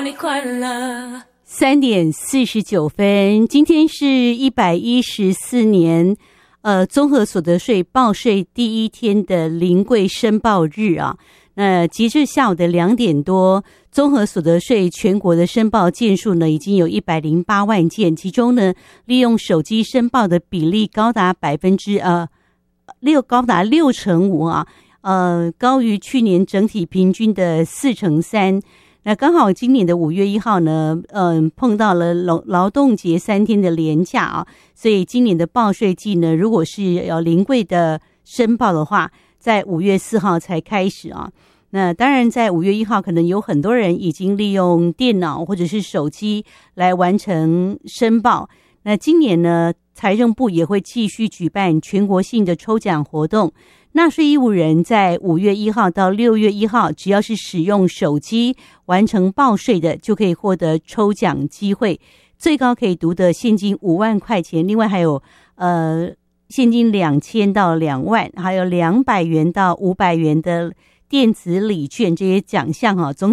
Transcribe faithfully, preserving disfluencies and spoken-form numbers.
你快乐。 三点四十九分，今天是一百一十四年，呃，综合所得税报税第一天的临柜申报日啊。那截至下午的两点多，综合所得税全国的申报件数呢，已经有一百零八万件，其中呢，利用手机申报的比例高达百分之呃六高达六成五啊，呃，高于去年整体平均的四成三。那刚好今年的五月一号呢，嗯，碰到了劳劳动节三天的连假啊，所以今年的报税季呢，如果是要临柜的申报的话，在五月四号才开始啊。那当然，在五月一号，可能有很多人已经利用电脑或者是手机来完成申报。那今年呢，财政部也会继续举办全国性的抽奖活动。纳税义务人在五月一号到六月一号，只要是使用手机完成报税的，就可以获得抽奖机会，最高可以独得现金五万块钱，另外还有呃现金两千到两万，还有两百元到五百元的电子礼券这些奖项哈，总